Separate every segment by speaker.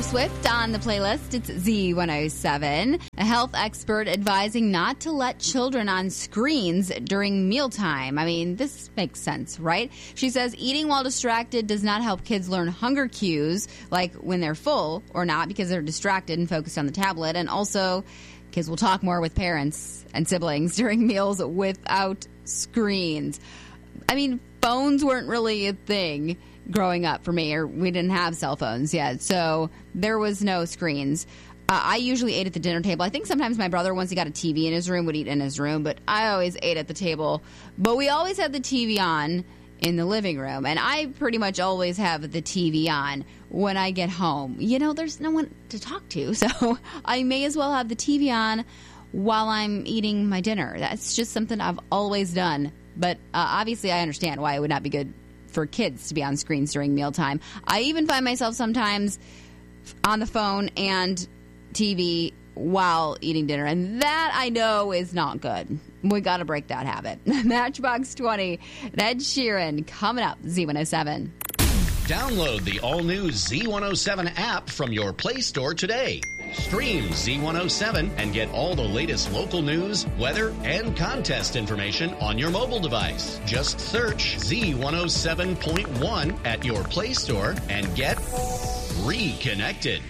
Speaker 1: Taylor Swift on the playlist. It's Z107. A health expert advising not to let children on screens during mealtime. I mean, this makes sense, right? She says eating while distracted does not help kids learn hunger cues, like when they're full or not, because they're distracted and focused on the tablet. And also, kids will talk more with parents and siblings during meals without screens. I mean, phones weren't really a thing growing up for me, or we didn't have cell phones yet, so there was no screens. I usually ate at the dinner table. I think sometimes my brother, once he got a TV in his room, would eat in his room, but I always ate at the table. But we always had the TV on in the living room, and I pretty much always have the TV on when I get home. You know, there's no one to talk to, so I may as well have the TV on while I'm eating my dinner. That's just something I've always done. But obviously I understand why it would not be good for kids to be on screens during mealtime. I even find myself sometimes on the phone and TV while eating dinner, and that I know is not good. We got to break that habit. Matchbox 20, Ed Sheeran, coming up, Z107.
Speaker 2: Download the all-new Z107 app from your Play Store today. Stream Z107 and get all the latest local news, weather, and contest information on your mobile device. Just search Z107.1 at your Play Store and get reconnected.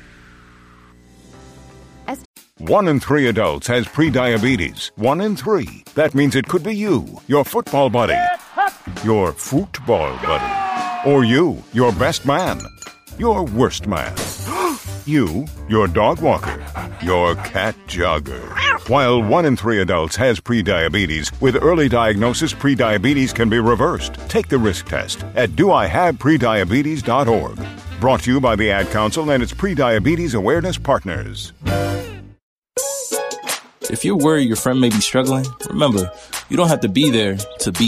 Speaker 3: 1 in 3 adults has prediabetes. 1 in 3. That means it could be you, your football buddy, your football buddy, or you, your best man, your worst man, you, your dog walker, your cat jogger. While 1 in 3 adults has prediabetes, with early diagnosis, prediabetes can be reversed. Take the risk test at doihaveprediabetes.org. Brought to you by the Ad Council and its prediabetes awareness partners.
Speaker 4: If you're worried your friend may be struggling, remember, you don't have to be there to be